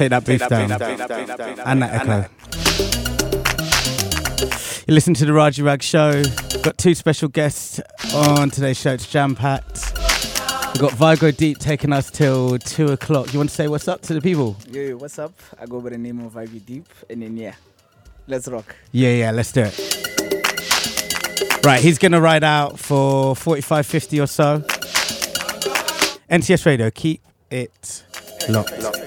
take that boost down. And that echo. You listen to the Raji Rag Show. Got two special guests on today's show. It's jam-packed. We've got Vigo Deep taking us till 2 o'clock. You want to say what's up to the people? Yo, what's up? I go by the name of Vigo Deep. And then, yeah, let's rock. Yeah, let's do it. Right, he's going to ride out for 45, 50 or so. NTS Radio, keep it locked.